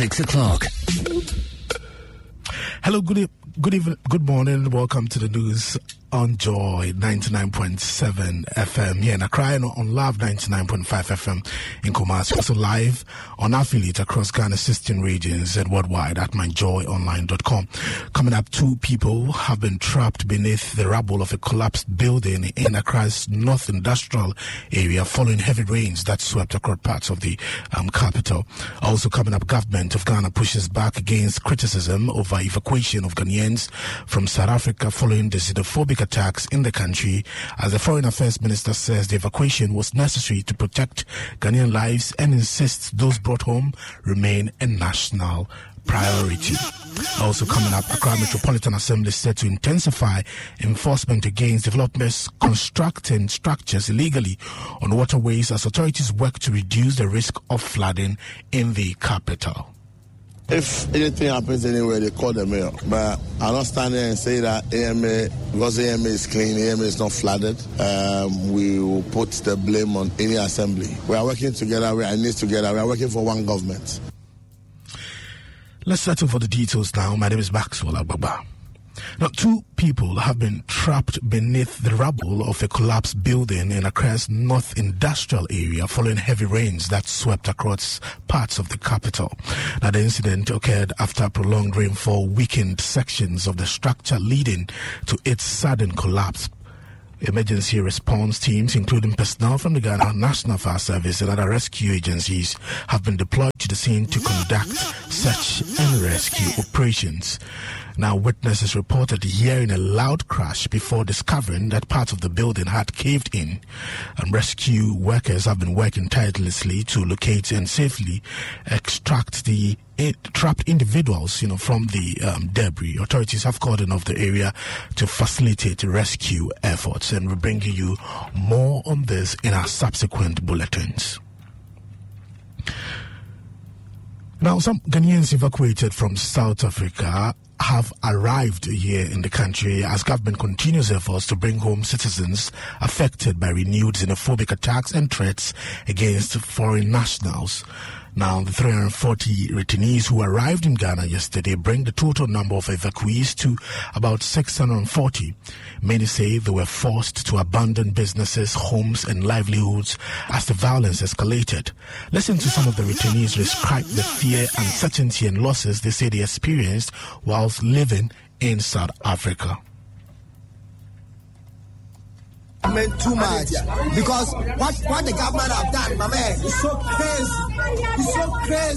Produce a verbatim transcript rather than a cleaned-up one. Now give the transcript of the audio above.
six o'clock. Hello, good e- good evening, good morning. Welcome to the news on Joy ninety-nine point seven F M here in Accra, and on Love ninety-nine point five F M in Kumasi. Also live on affiliate across Ghana's sixteen regions and worldwide at my joy online dot com. Coming up, two people have been trapped beneath the rubble of a collapsed building in Accra's North Industrial area following heavy rains that swept across parts of the um, capital. Also coming up, government of Ghana pushes back against criticism over evacuation of Ghanaians from South Africa following the xenophobic attacks in the country, as the Foreign Affairs Minister says the evacuation was necessary to protect Ghanaian lives and insists those brought home remain a national priority. Also coming up, Accra Metropolitan Assembly is set to intensify enforcement against developers constructing structures illegally on waterways as authorities work to reduce the risk of flooding in the capital. If anything happens anywhere, they call the mayor. But I'm not standing there and say that A M A, because A M A is clean, A M A is not flooded, um, we will put the blame on any assembly. We are working together, we are in this together, we are working for one government. Let's settle for the details now. My name is Maxwell Agbagba. Now, two people have been trapped beneath the rubble of a collapsed building in Accra's North Industrial area following heavy rains that swept across parts of the capital. Now, the incident occurred after prolonged rainfall weakened sections of the structure, leading to its sudden collapse. Emergency response teams, including personnel from the Ghana National Fire Service and other rescue agencies, have been deployed to the scene to conduct search and rescue operations. Now, witnesses reported hearing a loud crash before discovering that part of the building had caved in. And rescue workers have been working tirelessly to locate and safely extract the in, trapped individuals, you know, from the um, debris. Authorities have cordoned off the area to facilitate rescue efforts, and we're bringing you more on this in our subsequent bulletins. Now, some Ghanaians evacuated from South Africa have arrived here in the country as government continues efforts to bring home citizens affected by renewed xenophobic attacks and threats against foreign nationals. Now, the three hundred forty returnees who arrived in Ghana yesterday bring the total number of evacuees to about six hundred forty. Many say they were forced to abandon businesses, homes, and livelihoods as the violence escalated. Listen to some of the returnees describe the fear, uncertainty, and losses they say they experienced whilst living in South Africa. Meant too much because what what the government have done, my man, is so crazy. It's so crazy.